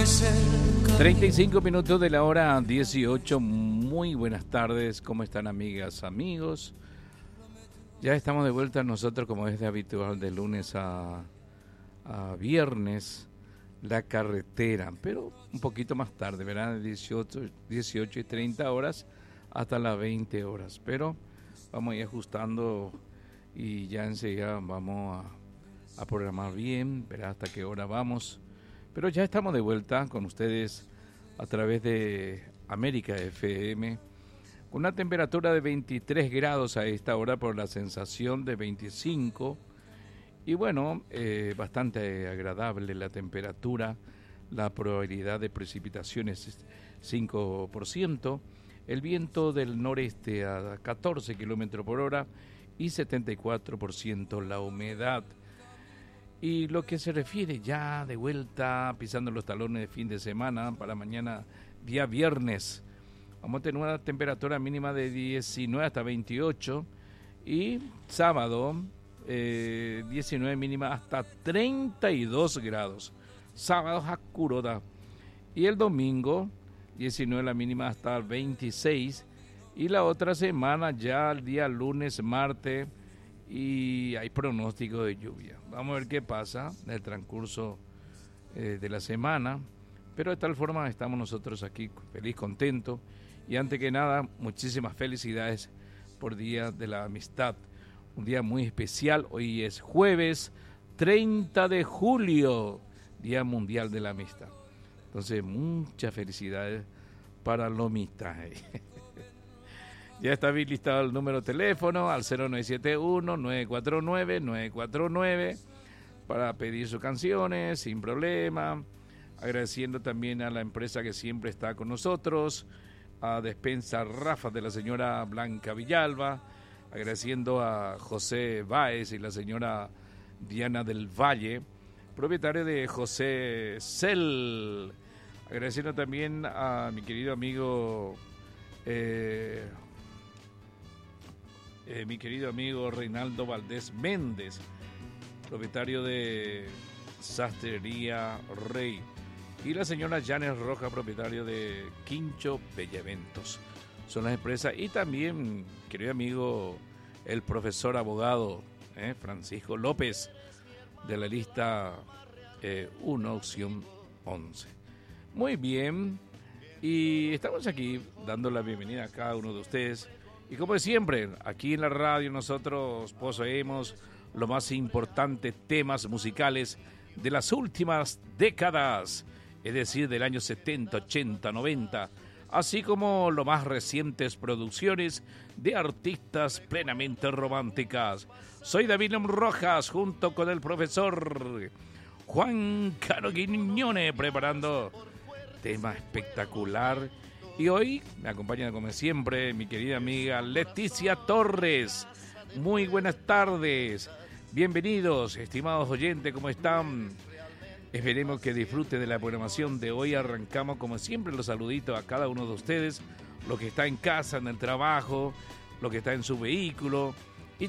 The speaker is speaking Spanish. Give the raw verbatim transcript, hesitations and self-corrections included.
treinta y cinco minutos de la hora dieciocho. Muy buenas tardes. ¿Cómo están, amigas, amigos? Ya estamos de vuelta nosotros, como es de habitual, de lunes a, a viernes, la carretera, pero un poquito más tarde, ¿verdad? dieciocho, dieciocho y treinta horas hasta las veinte horas. Pero vamos a ir ajustando y ya enseguida vamos a, a programar bien, ¿verdad? Hasta qué hora vamos. Pero ya estamos de vuelta con ustedes a través de América F M, con una temperatura de veintitrés grados a esta hora, por la sensación de veinticinco. Y bueno, eh, bastante agradable la temperatura, la probabilidad de precipitaciones es cinco por ciento, el viento del noreste a catorce kilómetros por hora y setenta y cuatro por ciento la humedad. Y lo que se refiere ya de vuelta, pisando los talones de fin de semana, para mañana, día viernes, vamos a tener una temperatura mínima de diecinueve hasta veintiocho, y sábado, eh, diecinueve mínima hasta treinta y dos grados. Sábado Hakuroda. Y el domingo, diecinueve la mínima hasta veintiséis. Y la otra semana, ya el día lunes, martes, y hay pronóstico de lluvia. Vamos a ver qué pasa en el transcurso eh, de la semana, pero de tal forma estamos nosotros aquí feliz, contentos, y antes que nada, muchísimas felicidades por Día de la Amistad, un día muy especial. Hoy es jueves treinta de julio, Día Mundial de la Amistad. Entonces, muchas felicidades para los amistades. Ya está bien listado el número de teléfono al cero nueve siete uno, nueve cuatro nueve, nueve cuatro nueve para pedir sus canciones sin problema. Agradeciendo también a la empresa que siempre está con nosotros, a Despensa Rafa de la señora Blanca Villalba, agradeciendo a José Báez y la señora Diana del Valle, propietario de José Cel. Agradeciendo también a mi querido amigo... Eh, Eh, mi querido amigo Reinaldo Valdés Méndez, propietario de Sastrería Rey, y la señora Janes Roja, propietario de Quincho Bellaventos. Son las empresas. Y también, querido amigo, el profesor abogado eh, Francisco López, de la lista eh, uno, opción once. Muy bien, y estamos aquí dando la bienvenida a cada uno de ustedes. Y como siempre, aquí en la radio nosotros poseemos los más importantes temas musicales de las últimas décadas, es decir, del año setenta, ochenta, noventa, así como las más recientes producciones de artistas plenamente románticas. Soy David Rojas, junto con el profesor Juan Caro Quiñones, preparando tema espectacular. Y hoy me acompaña, como siempre, mi querida amiga Leticia Torres. Muy buenas tardes. Bienvenidos, estimados oyentes, ¿cómo están? Esperemos que disfruten de la programación de hoy. Arrancamos, como siempre, los saluditos a cada uno de ustedes, lo que está en casa, en el trabajo, lo que está en su vehículo,